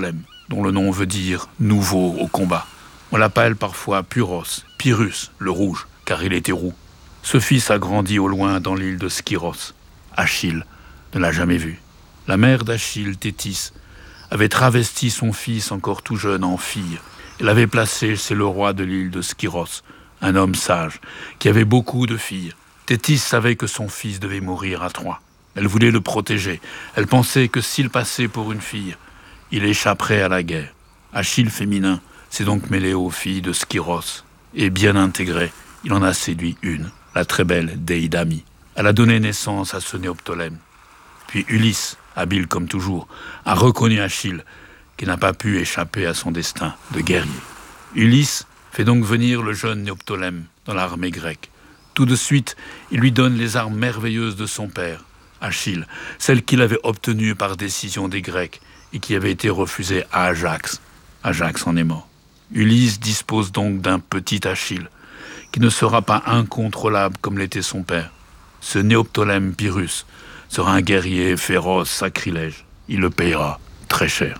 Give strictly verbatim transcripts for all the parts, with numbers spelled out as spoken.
Néoptolème, dont le nom veut dire « nouveau au combat ». On l'appelle parfois Puros, Pyrrhus, le rouge, car il était roux. Ce fils a grandi au loin dans l'île de Skyros. Achille ne l'a jamais vu. La mère d'Achille, Thétis, avait travesti son fils encore tout jeune en fille et l'avait placé chez le roi de l'île de Skyros, un homme sage, qui avait beaucoup de filles. Thétis savait que son fils devait mourir à Troie. Elle voulait le protéger. Elle pensait que s'il passait pour une fille, il échapperait à la guerre. Achille féminin s'est donc mêlé aux filles de Skyros, et bien intégré, il en a séduit une, la très belle Déidamie. Elle a donné naissance à ce Néoptolème. Puis Ulysse, habile comme toujours, a reconnu Achille, qui n'a pas pu échapper à son destin de guerrier. Ulysse fait donc venir le jeune Néoptolème dans l'armée grecque. Tout de suite, il lui donne les armes merveilleuses de son père, Achille, celles qu'il avait obtenues par décision des Grecs et qui avaient été refusées à Ajax. Ajax en est mort. Ulysse dispose donc d'un petit Achille, qui ne sera pas incontrôlable comme l'était son père. Ce Néoptolème Pyrrhus sera un guerrier féroce, sacrilège. Il le payera très cher.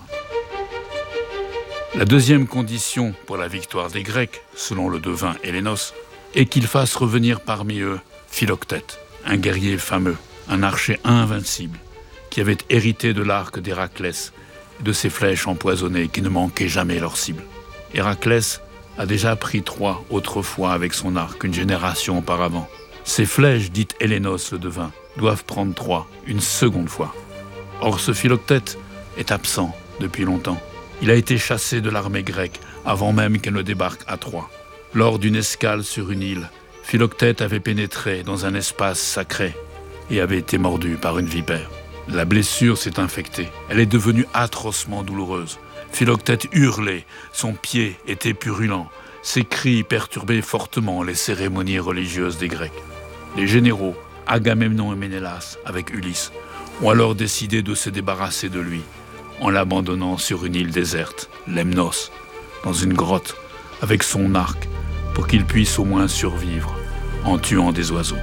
La deuxième condition pour la victoire des Grecs, selon le devin Hélénos, est qu'il fasse revenir parmi eux Philoctète, un guerrier fameux, un archer invincible, qui avait hérité de l'arc d'Héraclès et de ses flèches empoisonnées qui ne manquaient jamais leur cible. Héraclès a déjà pris Troie autrefois avec son arc une génération auparavant. Ces flèches, dites Hélénos le devin, doivent prendre Troie une seconde fois. Or ce Philoctète est absent depuis longtemps. Il a été chassé de l'armée grecque avant même qu'elle ne débarque à Troie. Lors d'une escale sur une île, Philoctète avait pénétré dans un espace sacré et avait été mordu par une vipère. La blessure s'est infectée. Elle est devenue atrocement douloureuse. Philoctète hurlait, son pied était purulent. Ses cris perturbaient fortement les cérémonies religieuses des Grecs. Les généraux, Agamemnon et Ménélas, avec Ulysse, ont alors décidé de se débarrasser de lui en l'abandonnant sur une île déserte, Lemnos, dans une grotte, avec son arc, pour qu'il puisse au moins survivre en tuant des oiseaux.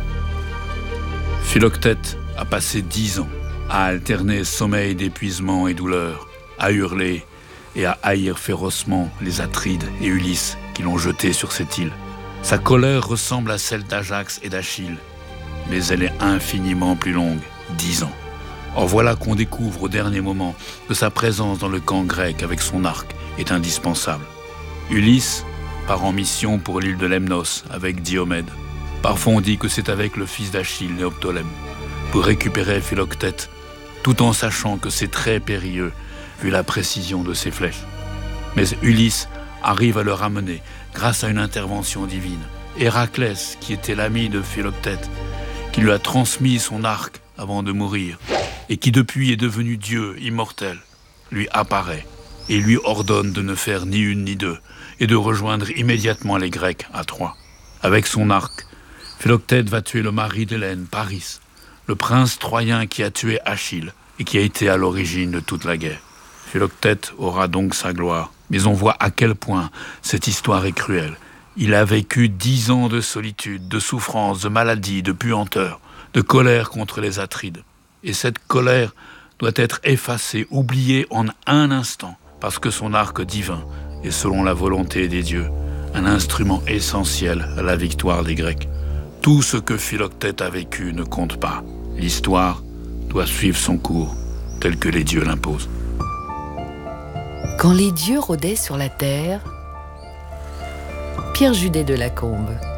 Philoctète a passé dix ans à alterner sommeil d'épuisement et douleur, à hurler et à haïr férocement les Atrides et Ulysse qui l'ont jeté sur cette île. Sa colère ressemble à celle d'Ajax et d'Achille, mais elle est infiniment plus longue, dix ans. Or voilà qu'on découvre au dernier moment que sa présence dans le camp grec avec son arc est indispensable. Ulysse part en mission pour l'île de Lemnos avec Diomède. Parfois on dit que c'est avec le fils d'Achille, Néoptolème, pour récupérer Philoctète, tout en sachant que c'est très périlleux vu la précision de ses flèches. Mais Ulysse arrive à le ramener grâce à une intervention divine. Héraclès, qui était l'ami de Philoctète, qui lui a transmis son arc avant de mourir, et qui depuis est devenu Dieu immortel, lui apparaît et lui ordonne de ne faire ni une ni deux, et de rejoindre immédiatement les Grecs à Troie. Avec son arc, Philoctète va tuer le mari d'Hélène, Paris, le prince troyen qui a tué Achille et qui a été à l'origine de toute la guerre. Philoctète aura donc sa gloire, mais on voit à quel point cette histoire est cruelle. Il a vécu dix ans de solitude, de souffrance, de maladie, de puanteur, de colère contre les Atrides. Et cette colère doit être effacée, oubliée en un instant, parce que son arc divin est, selon la volonté des dieux, un instrument essentiel à la victoire des Grecs. Tout ce que Philoctète a vécu ne compte pas. L'histoire doit suivre son cours, tel que les dieux l'imposent. Quand les dieux rôdaient sur la terre, Pierre Judet de Lacombe.